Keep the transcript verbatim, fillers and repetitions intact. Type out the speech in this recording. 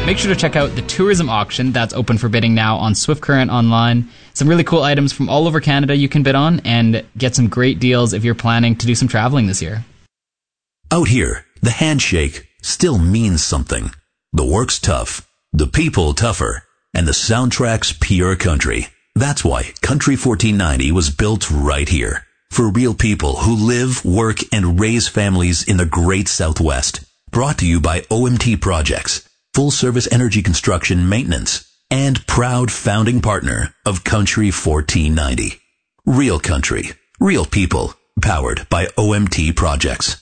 Make sure to check out the tourism auction that's open for bidding now on Swift Current Online. Some really cool items from all over Canada you can bid on and get some great deals if you're planning to do some traveling this year. Out here, the handshake still means something. The work's tough, the people tougher, and the soundtrack's pure country. That's why Country fourteen ninety was built right here. For real people who live, work, and raise families in the great Southwest. Brought to you by O M T Projects, full-service energy construction maintenance, and proud founding partner of Country fourteen ninety. Real country, real people, powered by O M T Projects.